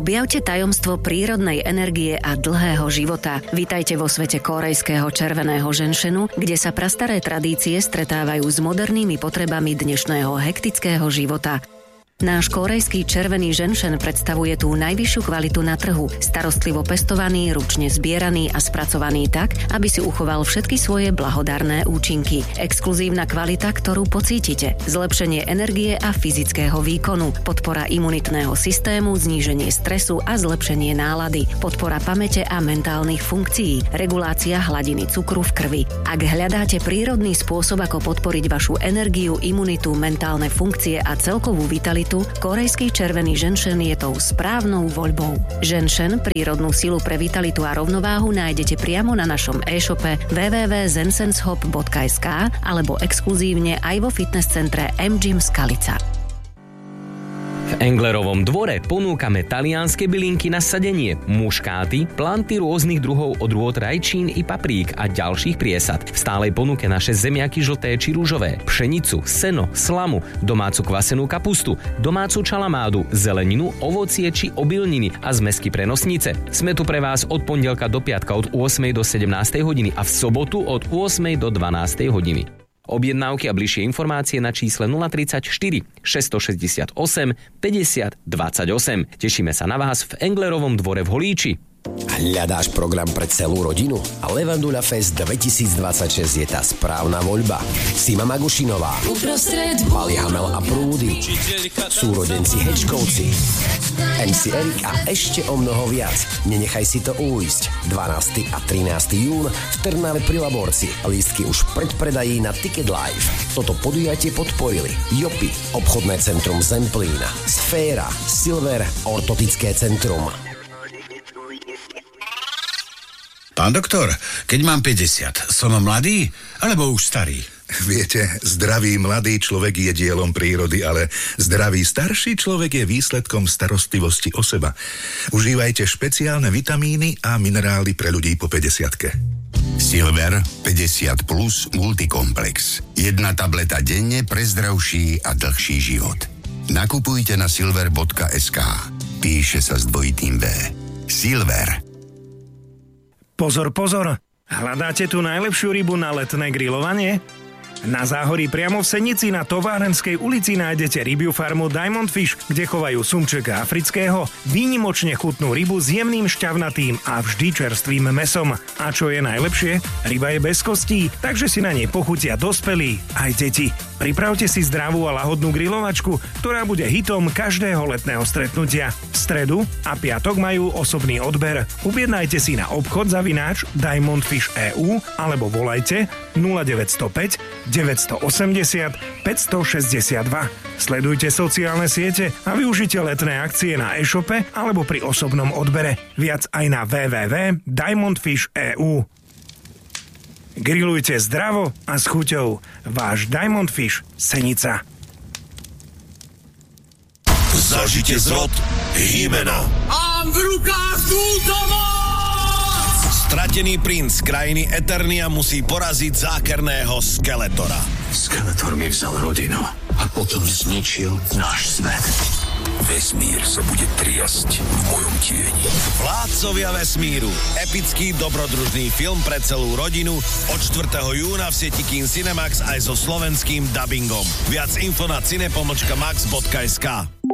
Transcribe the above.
Objavte tajomstvo prírodnej energie a dlhého života. Vitajte vo svete kórejského červeného ženšenu, kde sa prastaré tradície stretávajú s modernými potrebami dnešného hektického života. Náš kórejský červený ženšen predstavuje tú najvyššiu kvalitu na trhu, starostlivo pestovaný, ručne zbieraný a spracovaný tak, aby si uchoval všetky svoje blahodárne účinky. Exkluzívna kvalita, ktorú pocítite, zlepšenie energie a fyzického výkonu, podpora imunitného systému, zníženie stresu a zlepšenie nálady, podpora pamäte a mentálnych funkcií, regulácia hladiny cukru v krvi. Ak hľadáte prírodný spôsob, ako podporiť vašu energiu, imunitu, mentálne funkcie a celkovú vitalitu, korejský červený ženšen je tou správnou voľbou. Ženšen, prírodnú silu pre vitalitu a rovnováhu nájdete priamo na našom e-shope www.zensenshop.sk alebo exkluzívne aj vo fitness centre M-Gym Skalica. V Englerovom dvore ponúkame talianske bylinky na sadenie, muškáty, planty rôznych druhov odrôd rajčín i paprík a ďalších priesad. V stálej ponuke naše zemiaky žlté či ružové, pšenicu, seno, slamu, domácu kvasenú kapustu, domácu čalamádu, zeleninu, ovocie či obilniny a zmesky pre nosnice. Sme tu pre vás od pondelka do piatka od 8 do 17 hodiny a v sobotu od 8 do 12 hodiny. Objednávky a bližšie informácie na čísle 034 668 50 28. Tešíme sa na vás v Englerovom dvore v Holíči. Hľadáš program pre celú rodinu? A Levandula Fest 2026 je tá správna voľba. Sima Magušinová, Mali Hamel a Prúdy, súrodenci Hečkovci, MC Erik a ešte o mnoho viac. Nenechaj si to ujsť. 12. a 13. jún v Trnave pri Laborci. Lístky už predpredají na Ticket Live. Toto podujatie podporili Jopi, obchodné centrum Zemplína, Sféra, Silver, ortotické centrum. Pán doktor, keď mám 50, som mladý alebo už starý? Viete, zdravý mladý človek je dielom prírody, ale zdravý starší človek je výsledkom starostlivosti o seba. Užívajte špeciálne vitamíny a minerály pre ľudí po 50-ke. Silver 50 plus multikomplex. 1 tableta denne pre zdravší a dlhší život. Nakupujte na silver.sk. Píše sa s dvojitým V. Silver. Pozor, pozor! Hľadáte tú najlepšiu rybu na letné grilovanie? Na Záhorí priamo v Senici na Továrenskej ulici nájdete rybiu farmu Diamond Fish, kde chovajú sumčeka afrického, výnimočne chutnú rybu s jemným šťavnatým a vždy čerstvým mäsom. A čo je najlepšie? Ryba je bez kostí, takže si na nej pochutia dospelí aj deti. Pripravte si zdravú a lahodnú grilovačku, ktorá bude hitom každého letného stretnutia. V stredu a piatok majú osobný odber. Objednajte si na obchod@diamondfish.eu alebo volajte 0905 980 562. Sledujte sociálne siete a využite letné akcie na e-shope alebo pri osobnom odbere. Viac aj na www.diamondfish.eu. Grillujte zdravo a s chuťou. Váš Diamond Fish Senica. Zažite zrod Hymena. Mám v rukách túto moc! Stratený princ krajiny Eternia musí poraziť zákerného Skeletora. Skeletor mi vzal rodinu a potom zničil náš svet. Vesmír sa bude triasť v mojom tieni. Vládcovia vesmíru. Epický dobrodružný film pre celú rodinu od 4. júna v sieti Kin Cinemax aj so slovenským dabingom. Viac info na cine.max.sk.